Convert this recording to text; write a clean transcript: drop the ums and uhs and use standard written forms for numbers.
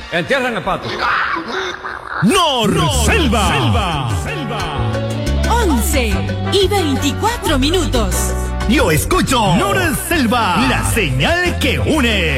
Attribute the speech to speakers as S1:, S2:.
S1: Entierran el pato.
S2: Norselva.
S3: 11:24.
S2: Yo escucho Norselva, la señal que une.